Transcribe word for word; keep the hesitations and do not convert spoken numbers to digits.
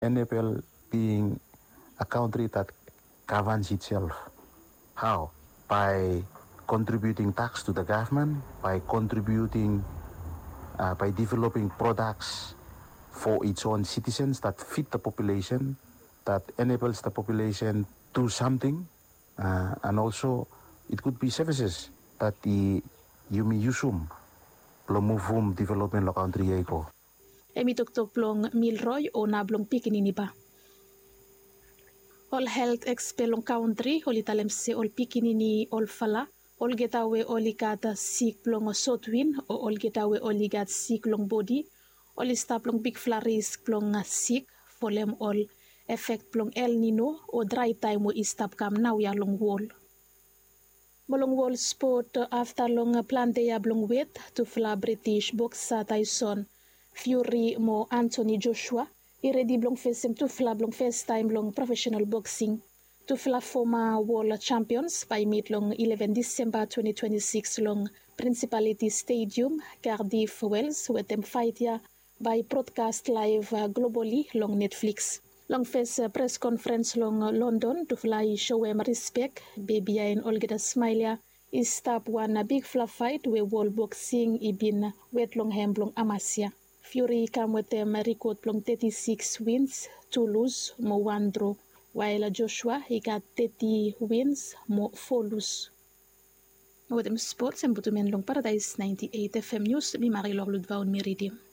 N F L being a country that governs itself. How? By contributing tax to the government, by contributing, uh, by developing products for its own citizens that fit the population, that enables the population to do something, uh, and also it could be services that the yumi yusum plomuvum development lo country eko. Emi tok plong Milroy o nablong pikinini ba. All health expelong country ol italem se ol pikinini ol fala ol getawe oligata sick plong sotwin o ol getawe oligat sick long body ol ista plong big flaris plong sick folem ol effect plong El Nino o dry time o istap kam now ya long wall. Molong wall sport after long plante ya blong wet to fla British boxer Tyson Fury mo Anthony Joshua i-ready blong fesem to fla blong first time long professional boxing to fla former world champions by meet long eleven December twenty twenty-six long Principality Stadium Cardiff Wales with them fight ya by broadcast live uh, globally long Netflix. Long first uh, press conference long uh, London to fly show em respect baby and Olgeda Smilia is stop one uh, big fla fight where world boxing ibin wet long hem long Amasia. Fury come with them record long thirty-six wins, two lose, mo one draw. While Joshua he got thirty wins, mo four lose. With them sports and butumen long Paradise ninety-eight F M News, mi Marilor Ludvaun Meridium.